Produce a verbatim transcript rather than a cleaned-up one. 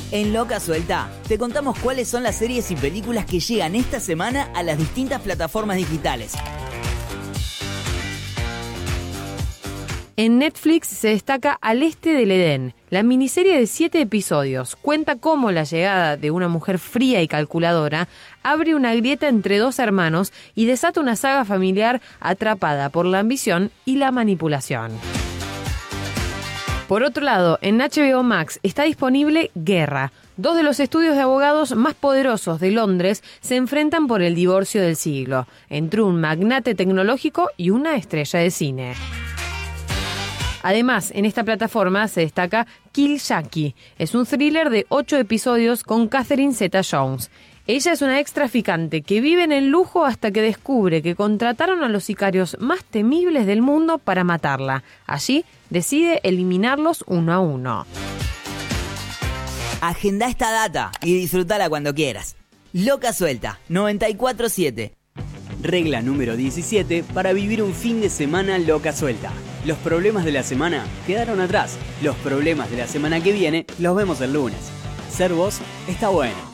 En Loca Suelta, te contamos cuáles son las series y películas que llegan esta semana a las distintas plataformas digitales. En Netflix se destaca Al Este del Edén. La miniserie de siete episodios cuenta cómo la llegada de una mujer fría y calculadora abre una grieta entre dos hermanos y desata una saga familiar atrapada por la ambición y la manipulación. Por otro lado, en H B O Max está disponible Guerra. Dos de los estudios de abogados más poderosos de Londres se enfrentan por el divorcio del siglo, entre un magnate tecnológico y una estrella de cine. Además, en esta plataforma se destaca Kill Jackie. Es un thriller de ocho episodios con Catherine Zeta-Jones. Ella es una ex traficante que vive en el lujo hasta que descubre que contrataron a los sicarios más temibles del mundo para matarla. Allí decide eliminarlos uno a uno. Agenda esta data y disfrutala cuando quieras. Loca Suelta, noventa y cuatro siete. Regla número diecisiete para vivir un fin de semana loca suelta. Los problemas de la semana quedaron atrás. Los problemas de la semana que viene los vemos el lunes. Ser vos está bueno.